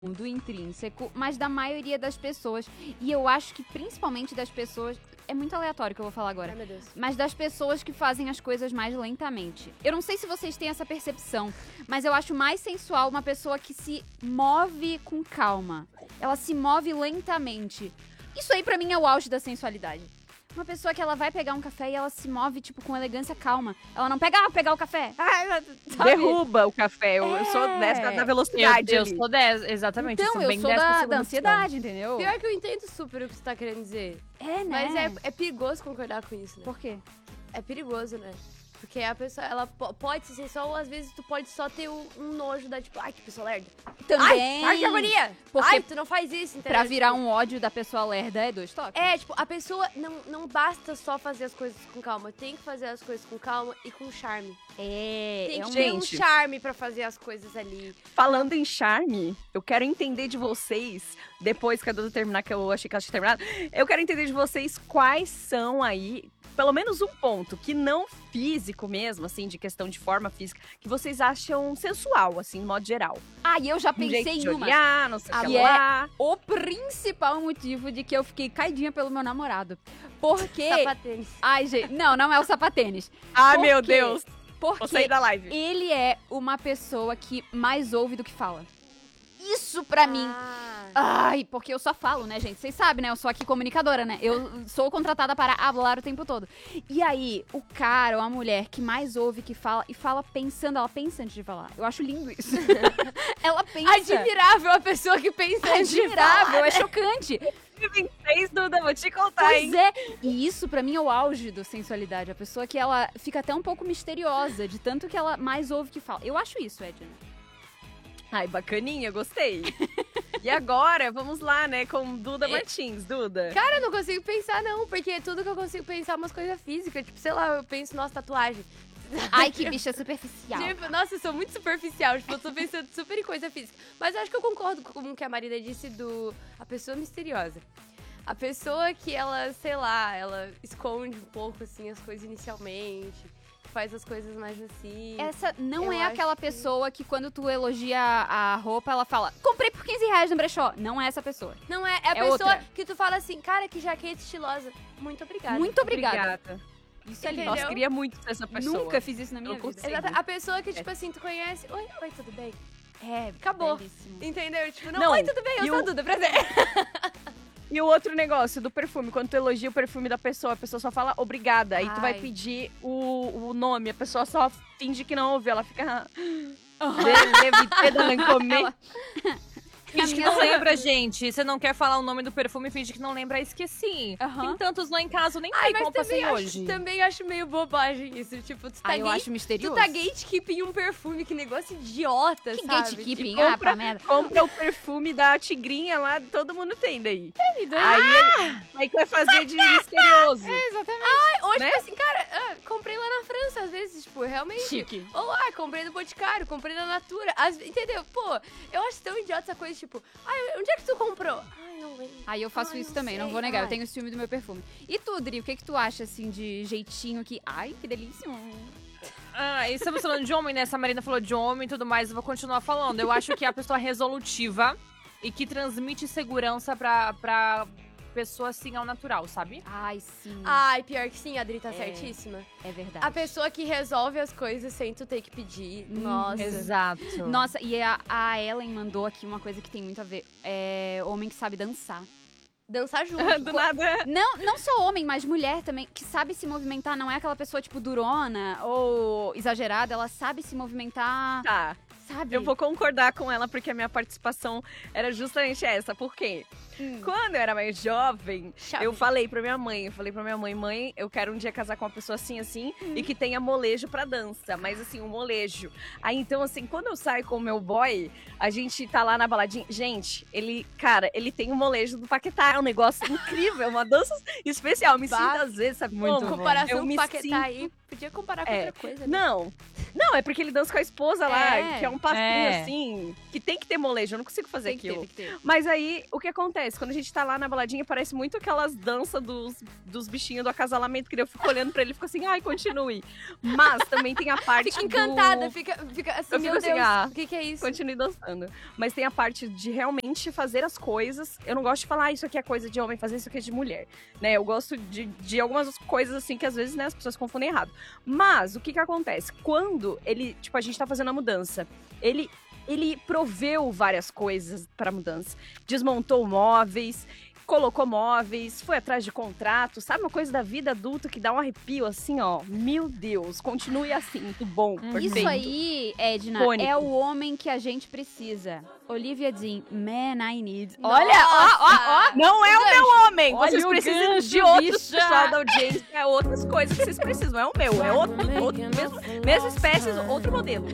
do intrínseco, mas da maioria das pessoas. E eu acho que principalmente das pessoas... É muito aleatório o que eu vou falar agora. Ai, meu Deus. Mas das pessoas que fazem as coisas mais lentamente. Eu não sei se vocês têm essa percepção, mas eu acho mais sensual uma pessoa que se move com calma. Ela se move lentamente. Isso aí pra mim é o auge da sensualidade. Uma pessoa que ela vai pegar um café e ela se move, tipo, com elegância calma. Ela não pega, pegar o café. Sabe? Derruba o café. Eu sou dessa da velocidade. Eu ali. sou dessa, exatamente. Então, eu bem sou 10 por da segundo. ansiedade, entendeu? Pior que eu entendo super o que você tá querendo dizer. É, né? Mas é perigoso concordar com isso, né? Por quê? É perigoso, né? Porque a pessoa, ela pode ser sensual, ou às vezes tu pode só ter um nojo da, tipo, ai, que pessoa lerda. Também. Ai, que agonia! Porque Ai, tu não faz isso, entendeu? pra virar Tipo, um ódio da pessoa lerda é 2 toques. É, tipo, a pessoa não basta só fazer as coisas com calma. Tem que fazer as coisas com calma e com charme. Tem que ter um Gente. charme pra fazer as coisas ali. Falando em charme, eu quero entender de vocês, depois que a Duda terminar, que eu achei que ela tinha terminado, eu quero entender de vocês quais são aí, pelo menos um ponto, que não físico mesmo, assim, de questão de forma física, que vocês acham sensual, assim, de modo geral. Ah, e eu já Um jeito pensei de em uma. olhar, não sei o que E é lá. o principal motivo de que eu fiquei caidinha pelo meu namorado. Porque... Sapatênis. Ai, gente, não é o sapatênis. Ah, Por meu quê? Deus, vou Porque sair da live. ele é uma pessoa que mais ouve do que fala. Isso pra mim... Ai, porque eu só falo, né, gente? Vocês sabem, né? Eu sou aqui comunicadora, né? Eu sou contratada para falar o tempo todo. E aí, o cara ou a mulher que mais ouve, que fala, e fala pensando, ela pensa antes de falar. Eu acho lindo isso. Ela pensa. Admirável a pessoa que pensa antes de falar, Admirável, né? é chocante. 26, Duda, vou te contar, Pois hein? é. E isso, pra mim, é o auge do sensualidade. A pessoa que ela fica até um pouco misteriosa, de tanto que ela mais ouve que fala. Eu acho isso, Edna. Ai, bacaninha, gostei. E agora, vamos lá, né, com Duda Martins. Duda. Cara, eu não consigo pensar, não, porque tudo que eu consigo pensar é umas coisas físicas. Tipo, sei lá, eu penso, nossa, tatuagem. Ai, que bicha superficial. Tipo, nossa, eu sou muito superficial, tipo, eu tô pensando super em coisa física. Mas eu acho que eu concordo com o que a Marina disse a pessoa misteriosa. A pessoa que ela, sei lá, ela esconde um pouco, assim, as coisas inicialmente, faz as coisas mais assim. Essa não Eu é acho aquela que- pessoa que quando tu elogia a roupa, ela fala, comprei por 15 reais no brechó. Não é essa pessoa. Não é, é a É pessoa outra. que tu fala assim, cara, que jaqueta estilosa. Muito obrigada. Muito obrigada. Isso é lindo. Entendeu? Nossa, queria muito ser essa pessoa. Nunca fiz isso na minha Não vida. consigo. Exato. A pessoa que, tipo assim, tu conhece. Oi, tudo bem? É, Acabou. belíssimo. Entendeu? Tipo, Não, oi, tudo bem? Eu e sou a o- Duda, prazer. E o outro negócio do perfume, quando tu elogia o perfume da pessoa, a pessoa só fala obrigada. Aí tu vai Ai. pedir o nome, a pessoa só finge que não ouve, ela fica... Ela- Finge que minha não sogra- lembra, gente. Você não quer falar o nome do perfume, finge que não lembra, esqueci. Aham. Tem tantos lá em casa, nem Ai, sei mas como passei também hoje. também acho meio bobagem isso. Tipo, tu tá, Ah, eu acho misterioso. tu tá gatekeeping um perfume, que negócio idiota, Que sabe? gatekeeping? Tipo, Ah, pra merda. Compra o perfume da tigrinha lá, todo mundo tem daí. Tipo, Aí quer fazer de misterioso. hoje, né? tipo assim, cara, comprei lá na França, às vezes, tipo, realmente. Chique. Ou, comprei no Boticário, comprei na Natura. Entendeu? Pô, eu acho tão idiota essa coisa, tipo, onde é que tu comprou? Ai, não lembro. Aí eu faço Ai, isso não também, não sei, vou negar. Eu ai. tenho ciúme do meu perfume. E tu, Dri, o que que tu acha, assim, de jeitinho que... Ai, que delícia. Ah, e estamos falando de homem, né? Essa Marina falou de homem e tudo mais, eu vou continuar falando. Eu acho que é a pessoa resolutiva e que transmite segurança pra pessoa, assim, ao natural, sabe? Ai, sim. Ai, pior que sim, a Adri tá É. certíssima. É verdade. A pessoa que resolve as coisas sem tu ter que pedir. Nossa. Exato. Nossa, e a Ellen mandou aqui uma coisa que tem muito a ver. É homem que sabe dançar. Dançar junto. Do nada. Não só homem, mas mulher também, que sabe se movimentar. Não é aquela pessoa, tipo, durona ou exagerada. Ela sabe se movimentar, Tá, sabe? eu vou concordar com ela, porque a minha participação era justamente essa. Por quê? Quando eu era mais jovem, Chave. eu falei pra minha mãe, mãe, eu quero um dia casar com uma pessoa assim, e que tenha molejo pra dança, mas assim, um molejo. Aí, então, assim, quando eu saio com o meu boy, a gente tá lá na baladinha, gente, ele tem um molejo do Paquetá, é um negócio incrível, uma dança especial, me sinto Bah, às vezes, sabe muito como? bom. Comparação Eu com me Paquetá sinto aí. Podia comparar com É. outra coisa, né? Não, é porque ele dança com a esposa lá, É. que é um passinho É. assim, que tem que ter molejo, eu não consigo fazer Tem que ter, aquilo. tem que ter. Mas aí, o que acontece? Quando a gente tá lá na baladinha, parece muito aquelas danças dos bichinhos do acasalamento, que eu fico olhando pra ele e fico assim, ai, continue. Mas também tem a parte Fica encantada, do... fica assim, Eu meu fico assim, Deus, ah, o que é isso? Continue dançando. Mas tem a parte de realmente fazer as coisas. Eu não gosto de falar, isso aqui é coisa de homem fazer, isso aqui é de mulher. Né? Eu gosto de algumas coisas assim que às vezes, né, as pessoas confundem errado. Mas o que acontece? Quando ele, tipo, a gente tá fazendo a mudança, ele proveu várias coisas pra mudança. Desmontou móveis, colocou móveis, foi atrás de contrato, sabe? Uma coisa da vida adulta que dá um arrepio assim, ó. Meu Deus, continue assim, muito bom, perfeito. Isso aí, Edna, Icônico. é o homem que a gente precisa. Olivia Dean, Man I Need. Nossa! Olha, ó. Não é o meu homem! Olha Vocês o precisam gancho, de outros bicha. pessoal da audiência, é outras coisas que vocês precisam. Não é o meu, é outro mesma espécie, outro modelo.